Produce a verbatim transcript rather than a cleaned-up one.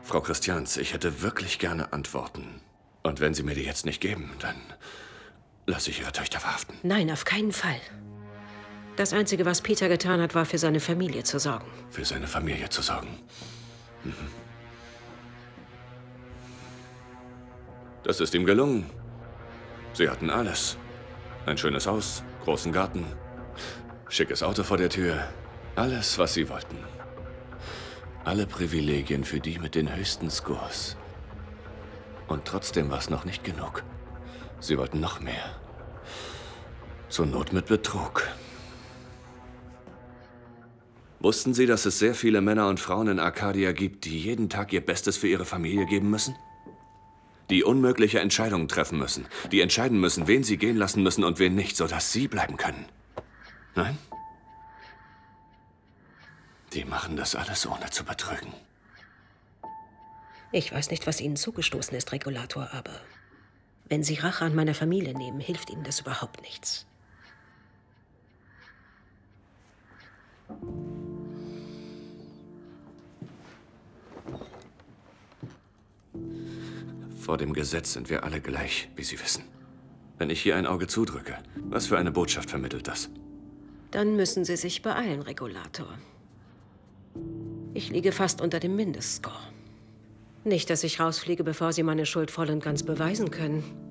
Frau Christians, ich hätte wirklich gerne Antworten. Und wenn Sie mir die jetzt nicht geben, dann lasse ich Ihre Töchter verhaften. Nein, auf keinen Fall. Das Einzige, was Peter getan hat, war, für seine Familie zu sorgen. Für seine Familie zu sorgen. Mhm. Das ist ihm gelungen. Sie hatten alles. Ein schönes Haus, großen Garten, schickes Auto vor der Tür. Alles, was sie wollten. Alle Privilegien für die mit den höchsten Scores. Und trotzdem war es noch nicht genug. Sie wollten noch mehr. Zur Not mit Betrug. Wussten Sie, dass es sehr viele Männer und Frauen in Arcadia gibt, die jeden Tag ihr Bestes für ihre Familie geben müssen? Die unmögliche Entscheidungen treffen müssen. Die entscheiden müssen, wen sie gehen lassen müssen und wen nicht, sodass sie bleiben können. Nein? Die machen das alles, ohne zu betrügen. Ich weiß nicht, was Ihnen zugestoßen ist, Regulator, aber wenn Sie Rache an meiner Familie nehmen, hilft Ihnen das überhaupt nichts. Vor dem Gesetz sind wir alle gleich, wie Sie wissen. Wenn ich hier ein Auge zudrücke, was für eine Botschaft vermittelt das? Dann müssen Sie sich beeilen, Regulator. Ich liege fast unter dem Mindestscore. Nicht, dass ich rausfliege, bevor Sie meine Schuld voll und ganz beweisen können.